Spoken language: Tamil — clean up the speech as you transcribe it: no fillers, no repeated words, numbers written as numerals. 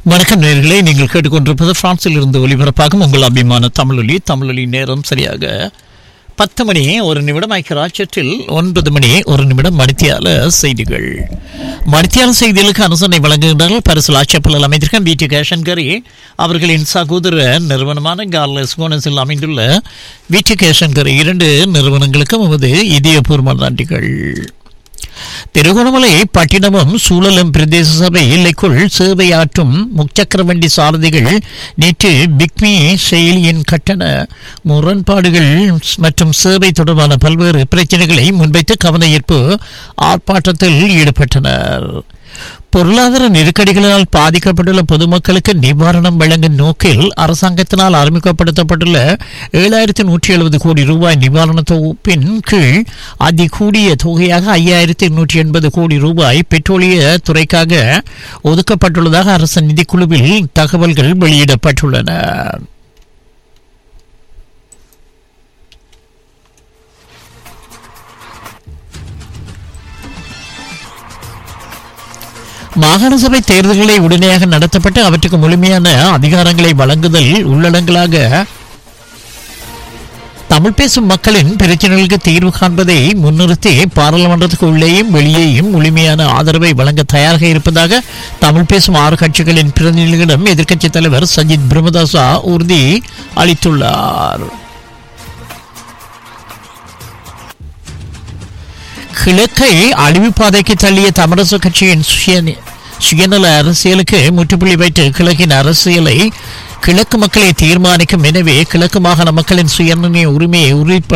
வணக்கம் நேயர்களே, நீங்கள் கேட்டுக்கொண்டிருப்பது பிரான்சில் இருந்து ஒலிபரப்பாகும் உங்கள் அபிமான தமிழொலி நேரம் சரியாக 10 மணி 1 நிமிடம். ஐக்கிய ராஜ்யத்தில் 9 மணி 1 நிமிடம். மணித்தியால செய்திகள். மணித்தியால செய்திகளுக்கு அனுசரணை வழங்குகின்றார்கள் பரிசு ஆட்சேபல் அமைந்திருக்கும் வீட்டு கேஷன்கரி அவர்களின் சகோதர நிறுவனமான கார்லஸ் கோனஸில் அமைந்துள்ள வீட்டு கேஷன்கரி 2 நிறுவனங்களுக்கும் நமது இதயபூர்வமான நன்றிகள். திருகோணமலை பட்டினமும் சூழலும் பிரதேச சபை எல்லைக்குள் சேவையாற்றும் முச்சக்கர வண்டி சாரதிகள் நேற்று பிக்மி செயலியின் கட்டண முரண்பாடுகள் மற்றும் சேவை தொடர்பான பல்வேறு பிரச்சனைகளை முன்வைத்து கவன ஈர்ப்பு ஆர்ப்பாட்டத்தில் ஈடுபட்டனர். பொருளாதார நெருக்கடிகளால் பாதிக்கப்பட்டுள்ள பொதுமக்களுக்கு நிவாரணம் வழங்கும் நோக்கில் அரசாங்கத்தினால் அறிமுகப்படுத்தப்பட்டுள்ள 7,170 கோடி ரூபாய் நிவாரண தொகுப்பின் கீழ் அதிகூடிய தொகையாக 5,280 கோடி ரூபாய் பெட்ரோலிய துறைக்காக ஒதுக்கப்பட்டுள்ளதாக அரசு நிதிக்குழுவில் தகவல்கள் வெளியிடப்பட்டுள்ளன. மாகாண சபை தேர்தல்களை உடனடியாக நடத்தப்பட்டு அவற்றுக்கு முழுமையான அதிகாரங்களை வழங்குதல் உள்ளடங்களாக தமிழ் பேசும் மக்களின் பிரச்சனைகளுக்கு தீர்வு காண்பதை முன்னிறுத்தி பாராளுமன்றத்துக்கு உள்ளேயும் வெளியேயும் முழுமையான ஆதரவை வழங்க தயாராக இருப்பதாக தமிழ் பேசும் 6 கட்சிகளின் பிரதிநிதிகளிடம் எதிர்க்கட்சித் தலைவர் சஜித் பிரேமதாச உறுதி அளித்துள்ளார். கிழக்கை அழிவுப்பாதைக்கு தள்ளிய தமிழரசு கட்சியின் சுயநல அரசியலுக்கு முற்றுப்புள்ளி வைத்து கிழக்கின் அரசியலை கிழக்கு மக்களை தீர்மானிக்கும். எனவே கிழக்கு மாகாண மக்களின் சுயநிர்ணய உரிமையை